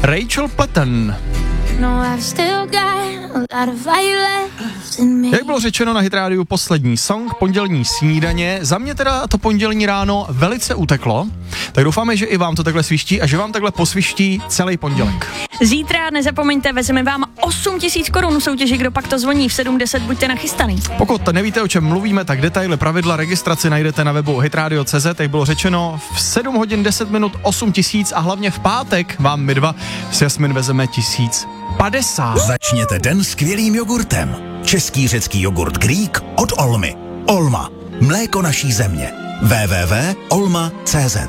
Rachel Platten. Jak bylo řečeno na Hit Rádiu, poslední song, pondělní snídaně. Za mě teda to pondělní ráno velice uteklo, tak doufáme, že i vám to takhle sviští a že vám takhle posviští celý pondělek. Zítra nezapomeňte, vezmeme vám 8 000 korun soutěži, kdo pak to zvoní v 7:10, buďte nachystaný. Pokud nevíte, o čem mluvíme, tak detaily, pravidla registrace najdete na webu hitradio.cz, jak bylo řečeno, v 7 hodin 10 minut 8 000 a hlavně v pátek vám my dva s Jasmin vezeme 1050. Začněte den skvělým jogurtem. Český řecký jogurt Greek od Olmy. Olma. Mléko naší země. www.olma.cz.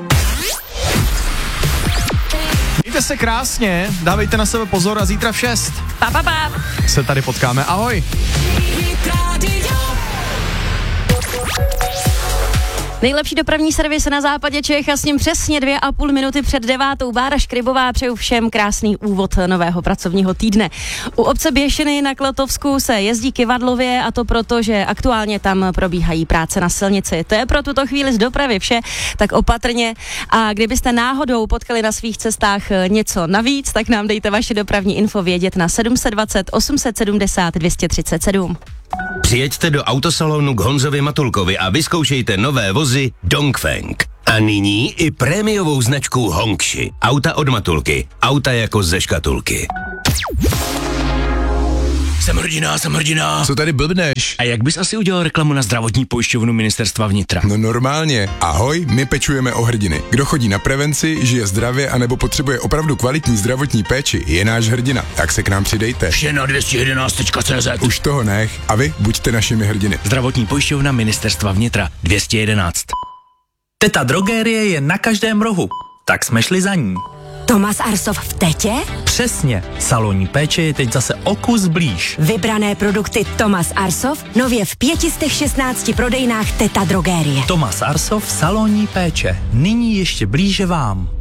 Mějte se krásně, dávejte na sebe pozor a zítra v 6 se tady potkáme. Ahoj. Nejlepší dopravní servis na západě Čech a s ním přesně 2,5 minuty před 9. Bára Škrybová, přeju všem krásný úvod nového pracovního týdne. U obce Běšiny na Klatovsku se jezdí kyvadlově a to proto, že aktuálně tam probíhají práce na silnici. To je pro tuto chvíli z dopravy vše, tak opatrně. A kdybyste náhodou potkali na svých cestách něco navíc, tak nám dejte vaše dopravní info vědět na 720 870 237. Přijeďte do autosalonu k Honzovi Matulkovi a vyzkoušejte nové vozy Dongfeng. A nyní i prémiovou značku Hongshi. Auta od Matulky. Auta jako ze škatulky. Jsem hrdina. Co tady blbneš? A jak bys asi udělal reklamu na zdravotní pojišťovnu Ministerstva vnitra? No normálně. Ahoj, my pečujeme o hrdiny. Kdo chodí na prevenci, žije zdravě anebo potřebuje opravdu kvalitní zdravotní péči, je náš hrdina. Tak se k nám přidejte. Vše na 211.cz. Už toho nech a vy buďte našimi hrdiny. Zdravotní pojišťovna Ministerstva vnitra 211. Teta Drogérie je na každém rohu, tak jsme šli za ní. Tomas Arsov v Tetě? Přesně, salonní péče je teď zase o kus blíž. Vybrané produkty Tomas Arsov nově v 516 prodejnách Teta Drogérie. Tomas Arsov, salonní péče, nyní ještě blíže vám.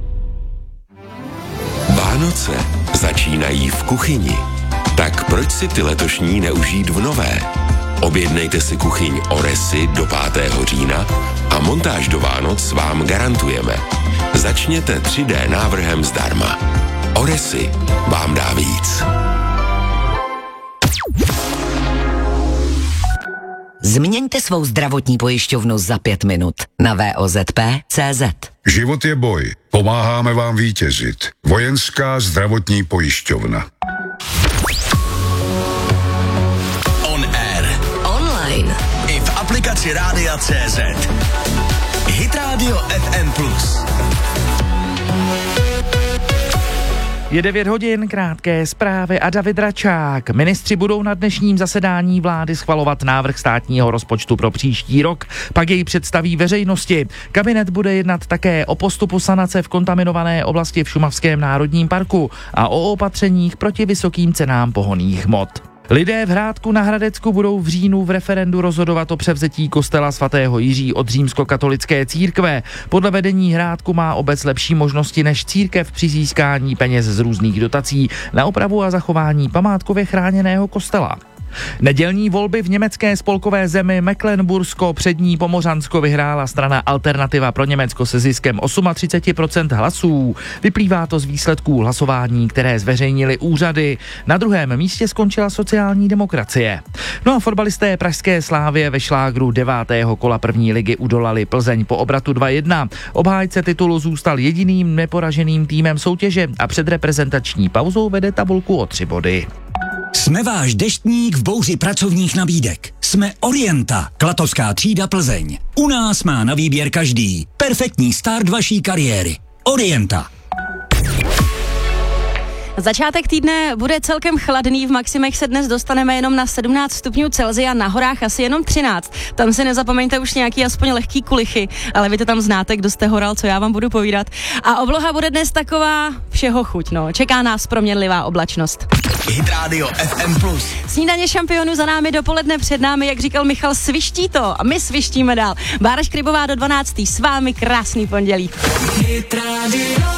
Vánoce začínají v kuchyni. Tak proč si ty letošní neužít v nové? Objednejte si kuchyň Oresy do 5. října a montáž do Vánoc vám garantujeme. Začněte 3D návrhem zdarma. Oresy vám dá víc. Změňte svou zdravotní pojišťovnu za 5 minut na VOZP.cz. Život je boj. Pomáháme vám vítězit. Vojenská zdravotní pojišťovna. On air. Online. I v aplikaci Rádia.cz. Hit Radio FM+. Je 9 hodin, krátké zprávy a David Račák. Ministři budou na dnešním zasedání vlády schvalovat návrh státního rozpočtu pro příští rok, pak jej představí veřejnosti. Kabinet bude jednat také o postupu sanace v kontaminované oblasti v Šumavském národním parku a o opatřeních proti vysokým cenám pohonných hmot. Lidé v Hrádku na Hradecku budou v říjnu v referendu rozhodovat o převzetí kostela svatého Jiří od římskokatolické církve. Podle vedení Hrádku má obec lepší možnosti než církev při získání peněz z různých dotací na opravu a zachování památkově chráněného kostela. Nedělní volby v německé spolkové zemi Mecklenbursko přední Pomořansko vyhrála strana Alternativa pro Německo se ziskem 38% hlasů. Vyplývá to z výsledků hlasování, které zveřejnily úřady. Na druhém místě skončila sociální demokracie. No a fotbalisté pražské Slávie ve šlágru 9. kola první ligy udolali Plzeň po obratu 2-1. Obhájce titulu zůstal jediným neporaženým týmem soutěže a před reprezentační pauzou vede tabulku o 3 body. Jsme váš deštník v bouři pracovních nabídek. Jsme Orienta, Klatovská třída Plzeň. U nás má na výběr každý. Perfektní start vaší kariéry. Orienta. Začátek týdne bude celkem chladný, v maximech se dnes dostaneme jenom na 17 stupňů Celsia, na horách asi jenom 13. Tam si nezapomeňte už nějaký aspoň lehký kulichy, ale vy to tam znáte, kdo jste horal, co já vám budu povídat. A obloha bude dnes taková všeho chuť, no. Čeká nás proměnlivá oblačnost. Hit Radio FM+. Snídaně šampionů za námi, dopoledne před námi, jak říkal Michal, sviští to a my svištíme dál. Bára Škrybová do 12. s vámi, krásný pondělí. Hit Radio.